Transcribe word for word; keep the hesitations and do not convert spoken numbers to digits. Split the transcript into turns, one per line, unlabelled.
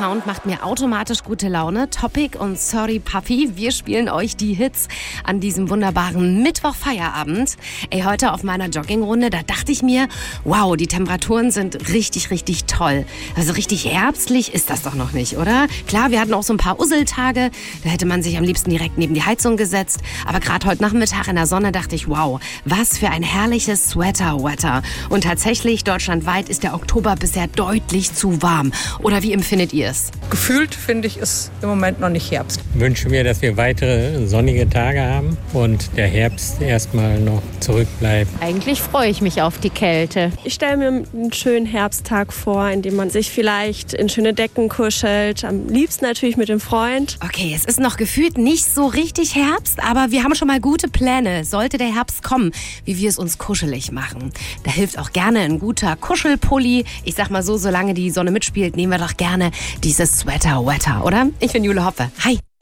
Sound macht mir automatisch gute Laune. Topic und Sorry Puppy, wir spielen euch die Hits an diesem wunderbaren Mittwoch-Feierabend. Ey, heute auf meiner Joggingrunde, da dachte ich mir, wow, die Temperaturen sind richtig, richtig toll. Also richtig herbstlich ist das doch noch nicht, oder? Klar, wir hatten auch so ein paar Usseltage, da hätte man sich am liebsten direkt neben die Heizung gesetzt. Aber gerade heute Nachmittag in der Sonne dachte ich, wow, was für ein herrliches Sweater-Wetter. Und tatsächlich, deutschlandweit ist der Oktober bisher deutlich zu warm. Oder wie empfindet ihr es?
Gefühlt, finde ich, ist im Moment noch nicht Herbst.
Ich wünsche mir, dass wir weitere sonnige Tage haben und der Herbst erstmal noch zurückbleibt.
Eigentlich freue ich mich auf die Kälte.
Ich stelle mir einen schönen Herbsttag vor, in dem man sich vielleicht in schöne Decken kuschelt. Am liebsten natürlich mit dem Freund.
Okay, es ist noch gefühlt nicht so richtig Herbst, aber wir haben schon mal gute Pläne. Sollte der Herbst kommen, wie wir es uns kuschelig machen. Da hilft auch gerne ein guter Kuschelpulli. Ich sag mal so, solange die Sonne mitspielt, nehmen wir doch gerne dieses Sweater-Wetter, oder? Ich bin Jule Hoppe. Hi.